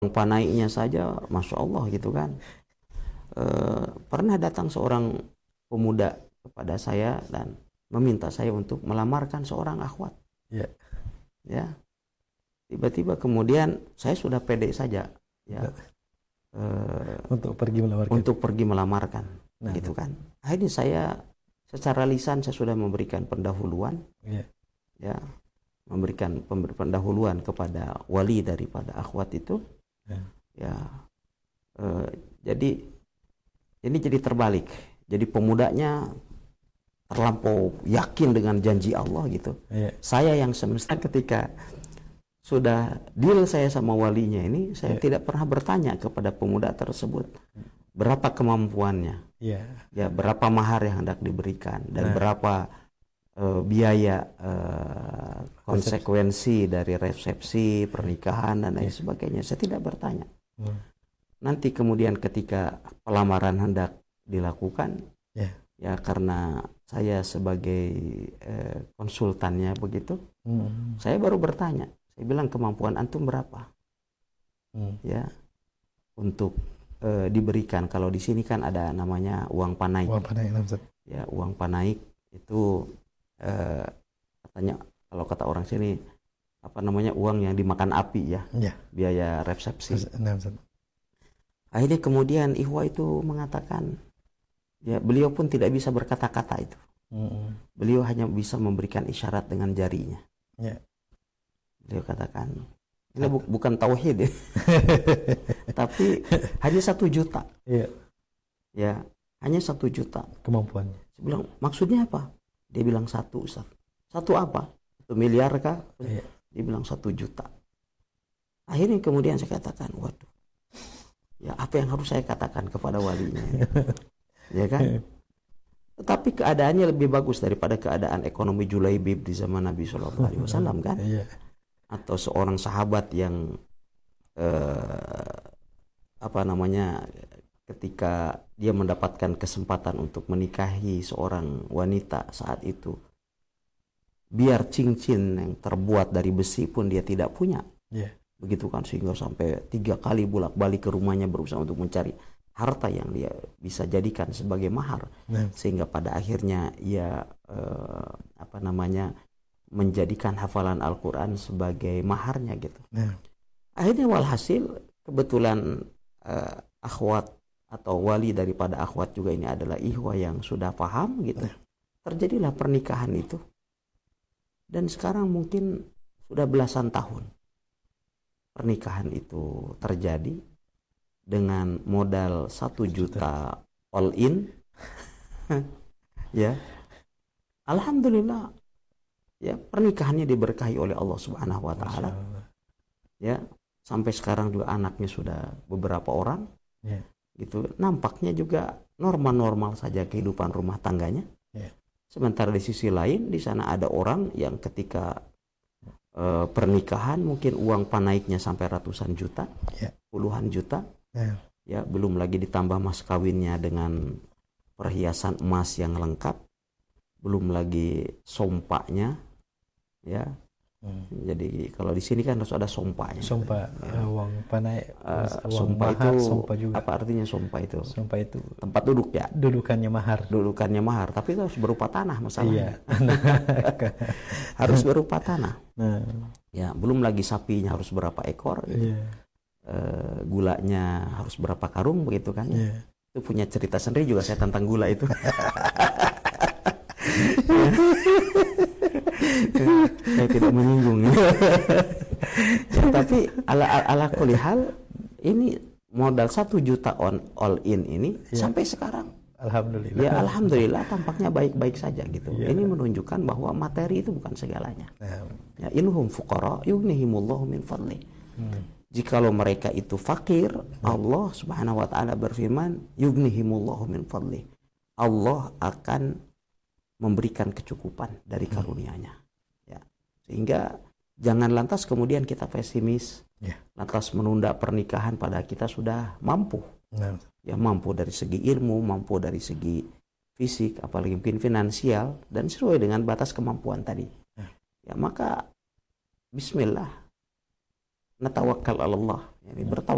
panaiknya saja, masya Allah gitu kan. Pernah datang seorang pemuda kepada saya dan meminta saya untuk melamarkan seorang akhwat. Ya. Ya, tiba-tiba kemudian saya sudah pede saja, ya, untuk pergi melamarkan. Nah, gitu kan. Akhirnya saya secara lisan saya sudah memberikan pendahuluan, ya, memberikan pendahuluan kepada wali daripada akhwat itu, ya. Jadi ini jadi terbalik. Jadi pemudanya terlampau yakin dengan janji Allah gitu. Saya yang semesta ketika sudah deal saya sama walinya ini, saya tidak pernah bertanya kepada pemuda tersebut berapa kemampuannya, ya, berapa mahar yang hendak diberikan dan berapa biaya konsekuensi dari resepsi pernikahan dan lain sebagainya. Saya tidak bertanya. Nanti kemudian ketika pelamaran hendak dilakukan, ya karena saya sebagai konsultannya begitu, saya baru bertanya. Saya bilang, kemampuan antum berapa? Ya, untuk diberikan. Kalau di sini kan ada namanya uang panaik. Ya, uang panaik itu katanya kalau kata orang sini apa namanya, uang yang dimakan api, ya. Biaya resepsi. Akhirnya kemudian ikhwah itu mengatakan, ya beliau pun tidak bisa berkata-kata itu. Beliau hanya bisa memberikan isyarat dengan jarinya. Beliau katakan, ini bukan tauhid, ya. Tapi hanya 1 juta. Ya, hanya 1 juta kemampuannya. Saya bilang, maksudnya apa? Dia bilang 1, Ustaz. 1 apa? 1 miliar kah? Dia bilang 1 juta. Akhirnya kemudian saya katakan, waduh, ya apa yang harus saya katakan kepada walinya, ya kan? Tetapi keadaannya lebih bagus daripada keadaan ekonomi Julaibib di zaman Nabi SAW, kan? Atau seorang sahabat yang apa namanya, ketika dia mendapatkan kesempatan untuk menikahi seorang wanita saat itu, biar cincin yang terbuat dari besi pun dia tidak punya. Begitu kan, sehingga sampai 3 kali bolak-balik ke rumahnya berusaha untuk mencari harta yang dia bisa jadikan sebagai mahar, sehingga pada akhirnya ia apa namanya, menjadikan hafalan Al-Quran sebagai maharnya gitu. Akhirnya walhasil kebetulan akhwat atau wali daripada akhwat juga ini adalah ikhwah yang sudah paham gitu. Terjadilah pernikahan itu, dan sekarang mungkin sudah belasan tahun pernikahan itu terjadi dengan modal 1 juta all in. Ya, alhamdulillah, ya pernikahannya diberkahi oleh Allah Subhanahu wa taala. Ya, sampai sekarang juga anaknya sudah beberapa orang. Gitu. Nampaknya juga normal-normal saja kehidupan rumah tangganya. Sementara di sisi lain di sana ada orang yang ketika pernikahan mungkin uang panaiknya sampai ratusan juta, puluhan juta, ya belum lagi ditambah mas kawinnya dengan perhiasan emas yang lengkap, belum lagi sompaknya, ya. Jadi kalau di sini kan harus ada sompaknya. Uang panaik, sompa itu sompa juga. Apa artinya sompa itu? Sompa itu tempat duduk, ya. Dudukannya mahar, tapi itu harus berupa tanah masalahnya. Harus berupa tanah. Ya, belum lagi sapinya harus berapa ekor, gitu. Gulanya harus berapa karung, begitu kan? Itu punya cerita sendiri juga saya tentang gula itu. Saya tidak menyinggung, ya. Ya, tapi ala kulli hal ini modal 1 juta all in ini sampai sekarang, alhamdulillah. Ya alhamdulillah tampaknya baik-baik saja gitu. Ini menunjukkan bahwa materi itu bukan segalanya. Ya, inhum fuqara yughnihimullahu min fadli. Jikalau mereka itu fakir, Allah Subhanahu wa taala berfirman, yughnihimullahu min fadli. Allah akan memberikan kecukupan dari karunia-Nya. Ya. Sehingga jangan lantas kemudian kita pesimis, lantas menunda pernikahan pada kita sudah mampu. Ya, mampu dari segi ilmu, mampu dari segi fisik, apalagi mungkin finansial, dan sesuai dengan batas kemampuan tadi. Ya, maka bismillah, natawakkal 'ala Allah, yani bertawakal